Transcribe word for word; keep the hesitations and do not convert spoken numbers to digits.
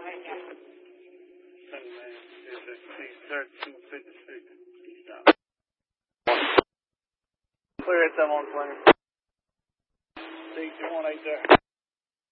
Clear at seven one twenty. C two one eight there.